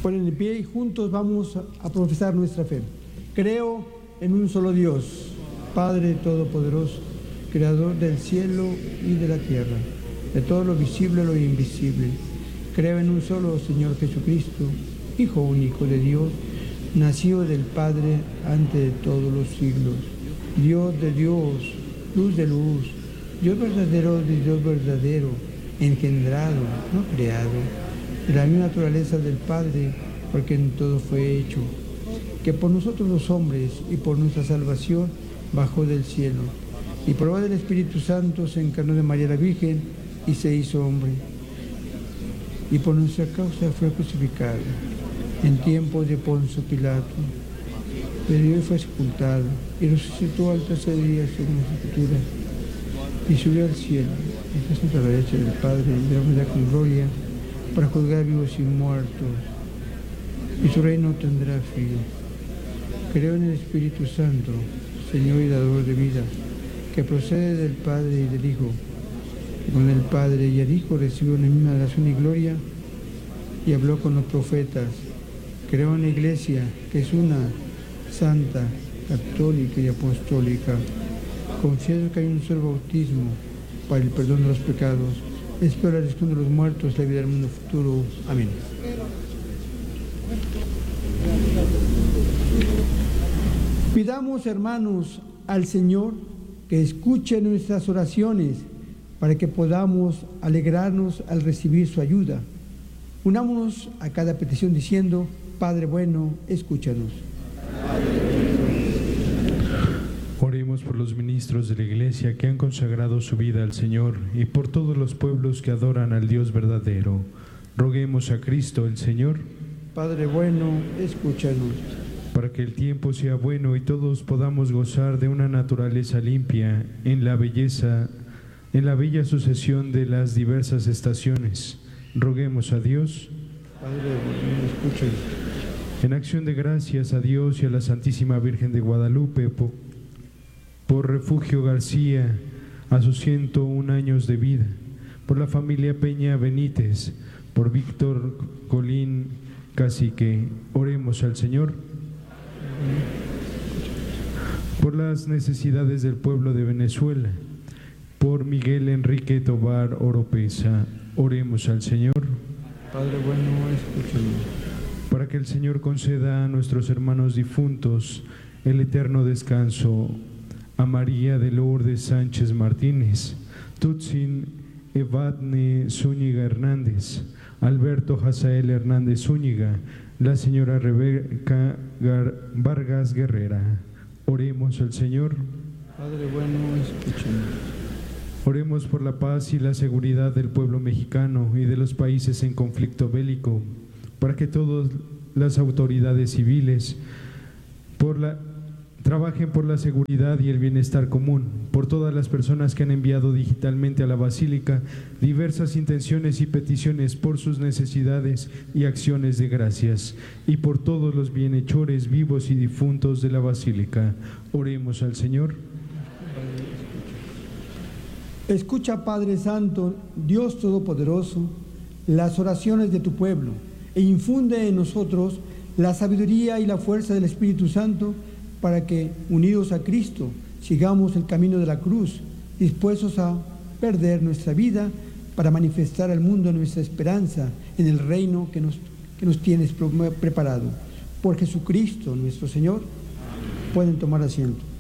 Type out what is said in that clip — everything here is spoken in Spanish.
Ponen de pie y juntos vamos a profesar nuestra fe. Creo en un solo Dios, Padre Todopoderoso, Creador del cielo y de la tierra, de todo lo visible y lo invisible. Creo en un solo Señor Jesucristo, Hijo único de Dios, nacido del Padre antes de todos los siglos, Dios de Dios, luz de luz, Dios verdadero de Dios verdadero, engendrado, no creado, de la misma naturaleza del Padre, porque en todo fue hecho, que por nosotros los hombres y por nuestra salvación bajó del cielo, y por obra del Espíritu Santo se encarnó de María la Virgen y se hizo hombre, y por nuestra causa fue crucificado en tiempo de Poncio Pilato, pero hoy fue sepultado y resucitó al tercer día según las Escrituras, y subió al cielo, y está a la derecha del Padre, y vendrá con gloria para juzgar vivos y muertos, y su reino tendrá fin. Creo en el Espíritu Santo, Señor y dador de vida, que procede del Padre y del Hijo, y con el Padre y el Hijo recibió la misma adoración y gloria, y habló con los profetas. Creo en la Iglesia, que es una, santa, católica y apostólica. Confieso que hay un solo bautismo para el perdón de los pecados. Espero la resurrección de los muertos, la vida del mundo futuro. Amén. Pidamos, hermanos, al Señor que escuche nuestras oraciones para que podamos alegrarnos al recibir su ayuda. Unámonos a cada petición diciendo: Padre bueno, escúchanos. Oremos por los ministros de la Iglesia que han consagrado su vida al Señor y por todos los pueblos que adoran al Dios verdadero. Roguemos a Cristo el Señor. Padre bueno, escúchanos. Para que el tiempo sea bueno y todos podamos gozar de una naturaleza limpia en la bella sucesión de las diversas estaciones. Roguemos a Dios. Padre bueno, escúchanos. En acción de gracias a Dios y a la Santísima Virgen de Guadalupe por Refugio García a sus 101 años de vida, por la familia Peña Benítez, por Víctor Colín Cacique, oremos al Señor. Por las necesidades del pueblo de Venezuela, por Miguel Enrique Tobar Oropesa, oremos al Señor. Padre bueno, escúchanos. Para que el Señor conceda a nuestros hermanos difuntos el eterno descanso, a María de Lourdes Sánchez Martínez, Tutsin Evadne Zúñiga Hernández, Alberto Hazael Hernández Zúñiga, la señora Rebeca Vargas Guerrera. Oremos al Señor. Padre bueno, escúchanos. Oremos por la paz y la seguridad del pueblo mexicano y de los países en conflicto bélico, para que todas las autoridades civiles trabajen por la seguridad y el bienestar común, por todas las personas que han enviado digitalmente a la Basílica diversas intenciones y peticiones por sus necesidades y acciones de gracias, y por todos los bienhechores vivos y difuntos de la Basílica. Oremos al Señor. Escucha, Padre Santo, Dios Todopoderoso, las oraciones de tu pueblo, e infunde en nosotros la sabiduría y la fuerza del Espíritu Santo, para que, unidos a Cristo, sigamos el camino de la cruz, dispuestos a perder nuestra vida para manifestar al mundo nuestra esperanza en el reino que nos tienes preparado. Por Jesucristo nuestro Señor. Pueden tomar asiento.